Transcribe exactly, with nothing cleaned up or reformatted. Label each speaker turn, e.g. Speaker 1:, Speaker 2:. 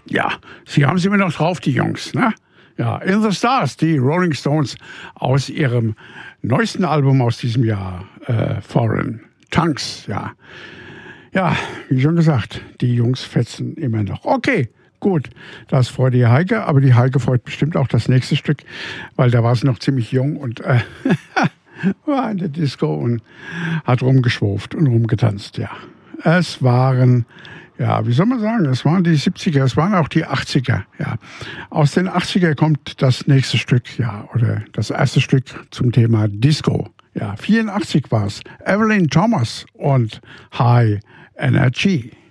Speaker 1: Ja, sie haben es immer noch drauf, die Jungs, ne? Ja, In the Stars, die Rolling Stones aus ihrem neuesten Album aus diesem Jahr, äh, Foreign Tongues, ja. Ja, wie schon gesagt, die Jungs fetzen immer noch. Okay, gut, das freut die Heike, aber die Heike freut bestimmt auch das nächste Stück, weil da war sie noch ziemlich jung und äh, war in der Disco und hat rumgeschwurft und rumgetanzt, ja. Es waren, ja, wie soll man sagen, es waren die siebziger, es waren auch die achtziger, ja. Aus den achtziger kommt das nächste Stück, ja, oder das erste Stück zum Thema Disco. Ja, vierundachtzig war es. Evelyn Thomas und High Energy.